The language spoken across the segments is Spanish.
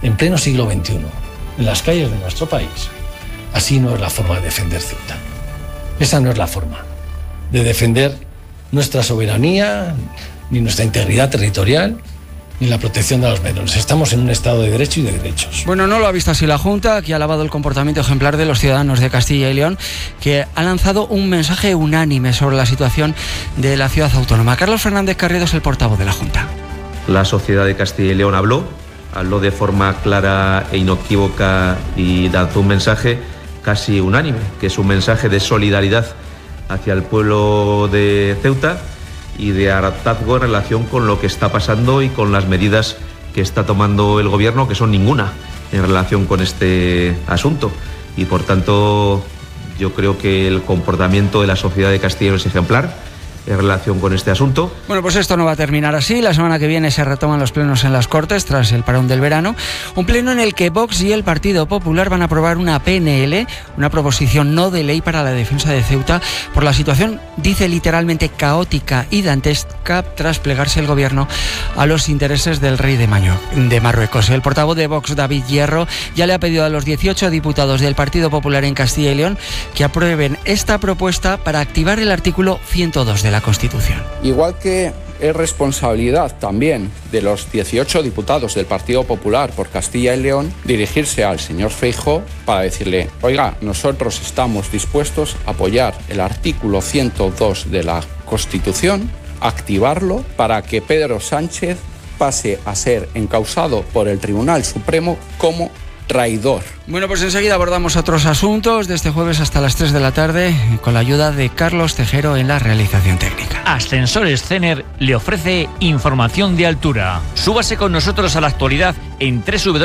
en pleno siglo XXI, en las calles de nuestro país, así no es la forma de defender Ceuta. Esa no es la forma de defender nuestra soberanía, ni nuestra integridad territorial, ni la protección de los menores. Estamos en un Estado de Derecho y de derechos. Bueno, no lo ha visto así la Junta, que ha alabado el comportamiento ejemplar de los ciudadanos de Castilla y León, que ha lanzado un mensaje unánime sobre la situación de la ciudad autónoma. Carlos Fernández Carriedo es el portavoz de la Junta. La sociedad de Castilla y León habló de forma clara e inequívoca y lanzó un mensaje casi unánime, que es un mensaje de solidaridad hacia el pueblo de Ceuta y de hartazgo en relación con lo que está pasando y con las medidas que está tomando el gobierno, que son ninguna en relación con este asunto. Y por tanto, yo creo que el comportamiento de la sociedad de Castilla y León es ejemplar en relación con este asunto. Bueno, pues esto no va a terminar así. La semana que viene se retoman los plenos en las Cortes tras el parón del verano. Un pleno en el que Vox y el Partido Popular van a aprobar una PNL, una proposición no de ley para la defensa de Ceuta por la situación, dice literalmente, caótica y dantesca tras plegarse el gobierno a los intereses del rey de Marruecos. El portavoz de Vox, David Hierro, ya le ha pedido a los 18 diputados del Partido Popular en Castilla y León que aprueben esta propuesta para activar el artículo 102 de la Constitución. Igual que es responsabilidad también de los 18 diputados del Partido Popular por Castilla y León dirigirse al señor Feijóo para decirle: oiga, nosotros estamos dispuestos a apoyar el artículo 102 de la Constitución, activarlo para que Pedro Sánchez pase a ser encausado por el Tribunal Supremo como traidor. Bueno, pues enseguida abordamos otros asuntos de este jueves hasta las 3 de la tarde con la ayuda de Carlos Tejero en la realización técnica. Ascensores Cener le ofrece información de altura. Súbase con nosotros a la actualidad en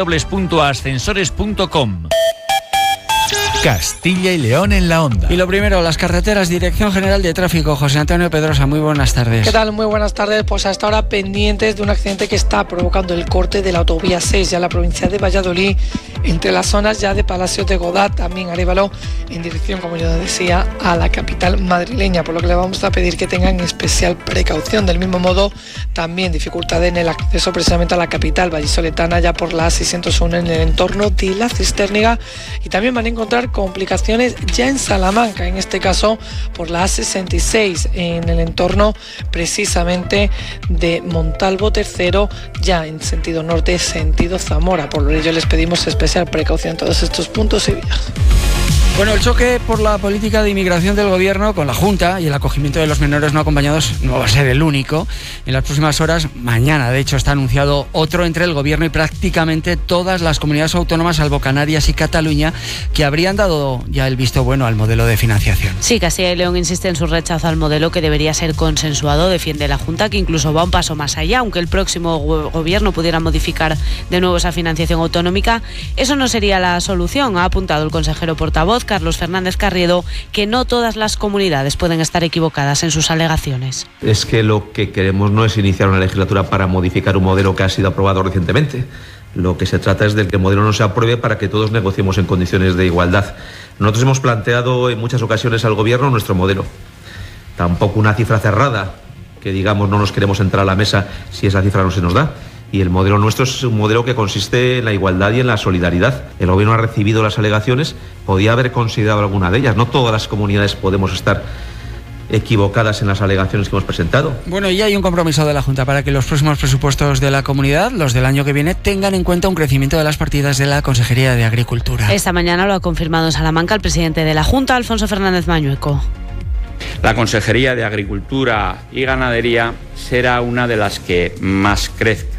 www.ascensores.com. Castilla y León en la onda. Y lo primero, las carreteras, Dirección General de Tráfico. José Antonio Pedrosa, muy buenas tardes. ¿Qué tal? Muy buenas tardes. Pues hasta ahora pendientes de un accidente que está provocando el corte de la autovía 6 ya en la provincia de Valladolid, entre las zonas ya de Palacio de Godard, también Arévalo, en dirección, como yo decía, a la capital madrileña, por lo que le vamos a pedir que tengan especial precaución. Del mismo modo, también dificultad en el acceso precisamente a la capital vallisoletana, ya por la A601 en el entorno de la Cisterniga, y también van a encontrar complicaciones ya en Salamanca, en este caso por la A66 en el entorno precisamente de Montalvo III, ya en sentido norte, sentido Zamora. Por ello les pedimos especial precaución en todos estos puntos y vías. Bueno, el choque por la política de inmigración del gobierno con la Junta y el acogimiento de los menores no acompañados no va a ser el único. En las próximas horas, mañana de hecho, está anunciado otro entre el gobierno y prácticamente todas las comunidades autónomas, salvo Canarias y Cataluña, que habrían dado ya el visto bueno al modelo de financiación. Sí, Castilla y León insiste en su rechazo al modelo que debería ser consensuado. Defiende la Junta que incluso va un paso más allá. Aunque el próximo gobierno pudiera modificar de nuevo esa financiación autonómica, eso no sería la solución. Ha apuntado el consejero portavoz, Carlos Fernández Carriedo, que no todas las comunidades pueden estar equivocadas en sus alegaciones. Es que lo que queremos no es iniciar una legislatura para modificar un modelo que ha sido aprobado recientemente. Lo que se trata es de que el modelo no se apruebe para que todos negociemos en condiciones de igualdad. Nosotros hemos planteado en muchas ocasiones al gobierno nuestro modelo. Tampoco una cifra cerrada, que digamos no nos queremos entrar a la mesa si esa cifra no se nos da. Y el modelo nuestro es un modelo que consiste en la igualdad y en la solidaridad. El gobierno ha recibido las alegaciones, podía haber considerado alguna de ellas. No todas las comunidades podemos estar equivocadas en las alegaciones que hemos presentado. Bueno, y hay un compromiso de la Junta para que los próximos presupuestos de la comunidad, los del año que viene, tengan en cuenta un crecimiento de las partidas de la Consejería de Agricultura. Esta mañana lo ha confirmado en Salamanca el presidente de la Junta, Alfonso Fernández Mañueco. La Consejería de Agricultura y Ganadería será una de las que más crezca.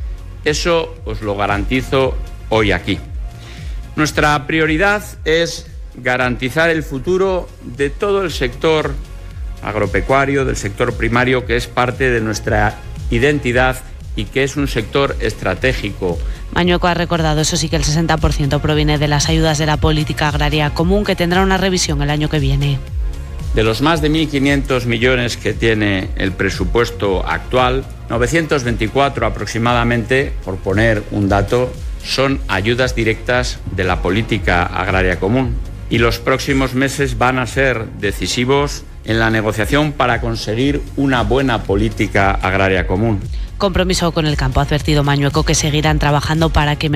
Eso os lo garantizo hoy aquí. Nuestra prioridad es garantizar el futuro de todo el sector agropecuario, del sector primario, que es parte de nuestra identidad y que es un sector estratégico. Mañueco ha recordado, eso sí, que el 60% proviene de las ayudas de la política agraria común, que tendrá una revisión el año que viene. De los más de 1.500 millones que tiene el presupuesto actual, 924 aproximadamente, por poner un dato, son ayudas directas de la política agraria común. Y los próximos meses van a ser decisivos en la negociación para conseguir una buena política agraria común. Compromiso con el campo, ha advertido Mañueco que seguirán trabajando para que